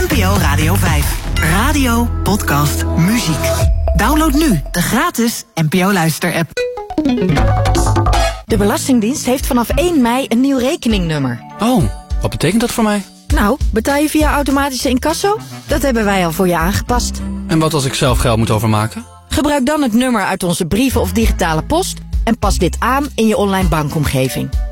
NPO Radio 5. Radio, podcast, muziek. Download nu de gratis NPO Luister-app. De Belastingdienst heeft vanaf 1 mei een nieuw rekeningnummer. Oh, wat betekent dat voor mij? Nou, betaal je via automatische incasso? Dat hebben wij al voor je aangepast. En wat als ik zelf geld moet overmaken? Gebruik dan het nummer uit onze brieven of digitale post en pas dit aan in je online bankomgeving.